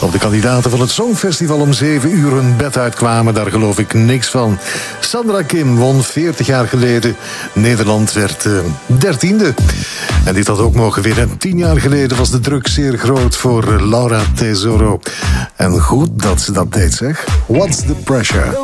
Of de kandidaten van het Songfestival om 7 uur hun bed uitkwamen, daar geloof ik niks van. Sandra Kim won 40 jaar geleden. Nederland werd 13e. En dit had ook mogen winnen. 10 jaar geleden was de druk zeer groot voor Laura Tesoro. En goed dat ze dat deed, zeg. What's the pressure?